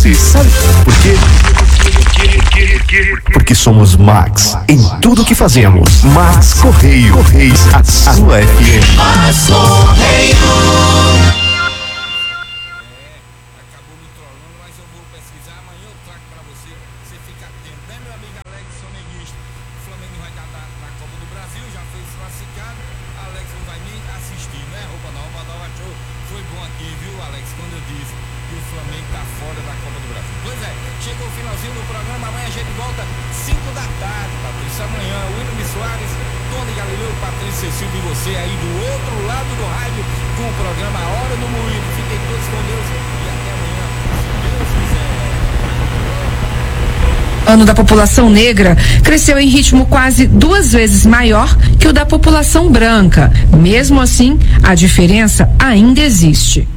você. Sabe por quê? Porque somos Max em tudo que fazemos. Max Correios, a sua FM. Max Correios. Acabou me trollando, mas eu vou pesquisar. Amanhã eu trago pra você. Você fica atento, né, meu amigo Alex, flamenguista? O Flamengo vai estar na Copa do Brasil, já foi classificado. Alex não vai nem assistir, né? Roupa nova, show. Foi bom aqui, viu, Alex, quando eu disse que o Flamengo tá fora da Copa do Brasil. Pois é, chegou o finalzinho do programa. Amanhã a gente volta 5 da tarde, Patrícia. Amanhã, William Soares, Tony Galileu, Patrícia Silva e você aí do outro lado do rádio com o programa A Hora no Moído. Fiquem todos com Deus e até amanhã, se Deus quiser. O ano da população negra cresceu em ritmo quase 2 vezes maior que o da população branca. Mesmo assim, a diferença ainda existe.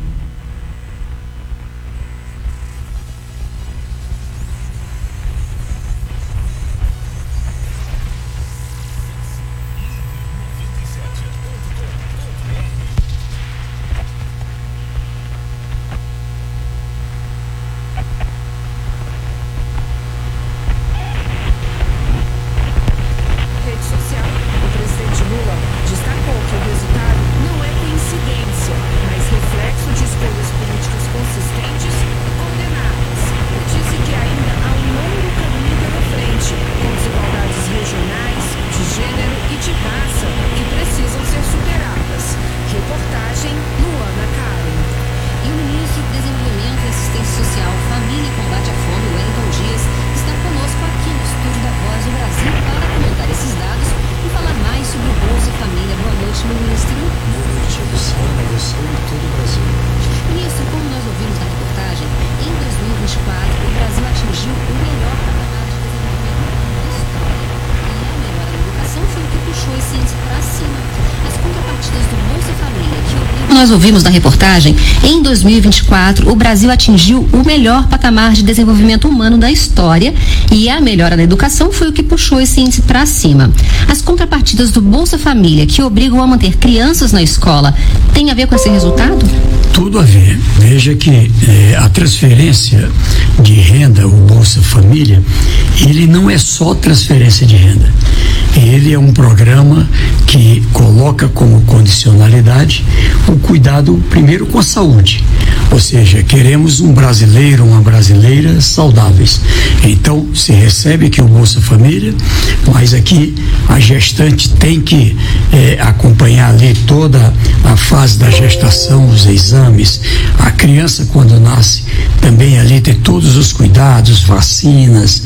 Nós ouvimos na reportagem, em 2024, o Brasil atingiu o melhor patamar de desenvolvimento humano da história e a melhora da educação foi o que puxou esse índice para cima. As contrapartidas do Bolsa Família, que obrigam a manter crianças na escola, tem a ver com esse resultado? Tudo a ver. Veja que a transferência de renda, o Bolsa Família, ele não é só transferência de renda. Ele é um programa que coloca como condicionalidade o cuidado primeiro com a saúde, ou seja, queremos um brasileiro, uma brasileira saudáveis. Então se recebe aqui o Bolsa Família, mas aqui a gestante tem que acompanhar ali toda a fase da gestação, os exames, a criança quando nasce também ali tem todos os cuidados, vacinas,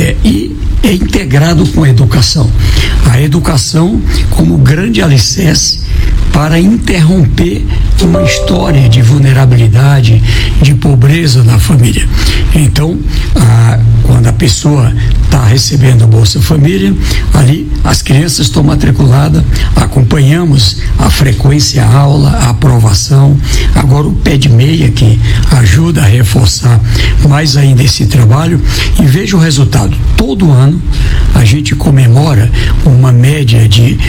e é integrado com a educação. A educação como grande alicerce para interromper uma história de vulnerabilidade, de pobreza na família. Então, quando a pessoa está recebendo a Bolsa Família, ali as crianças estão matriculadas, acompanhamos a frequência à aula, a aprovação, agora o pé de meia que ajuda a reforçar mais ainda esse trabalho, e veja o resultado. Todo ano a gente comemora uma média de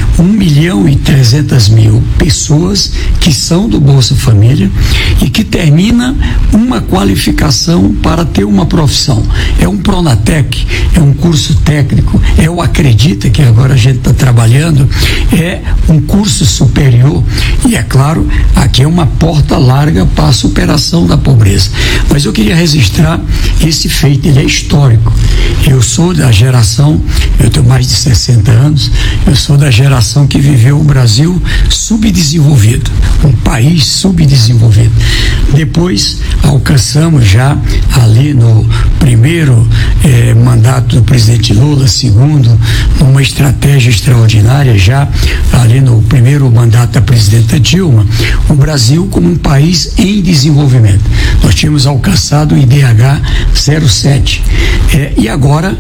1.300.000 pessoas que são do Bolsa Família e que termina uma qualificação para ter uma profissão. É um Pronatec, é um curso técnico, é o Acredita, que agora a gente está trabalhando, é um curso superior e, é claro, aqui é uma porta larga para a superação da pobreza. Mas eu queria registrar esse feito, ele é histórico. Eu sou da geração, eu tenho mais de 60 anos, eu sou da geração que viveu o Brasil subdesenvolvido, um país subdesenvolvido. Depois alcançamos já ali no primeiro mandato do presidente Lula, segundo, numa estratégia extraordinária, já ali no primeiro mandato da presidenta Dilma, o Brasil como um país em desenvolvimento. Nós tínhamos alcançado o IDH 07 e agora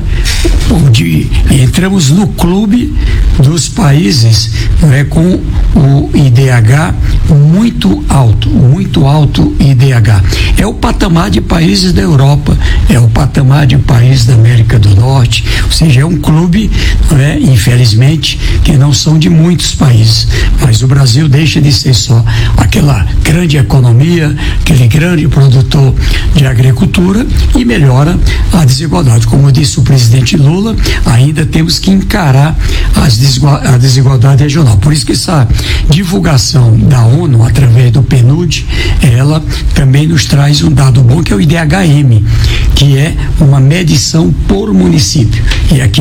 entramos no clube dos países com o IDH muito alto IDH. É o patamar de países da Europa, é o patamar de países da América do Norte, ou seja, é um clube, não é, infelizmente, que não são de muitos países, mas o Brasil deixa de ser só aquela grande economia, aquele grande produtor de agricultura e melhora a desigualdade. Como disse o presidente Lula, ainda temos que encarar a desigualdade regional. Por isso que essa divulgação da ONU através do PNUD, ela também nos traz um dado bom, que é o IDHM, que é uma medição por município. E aqui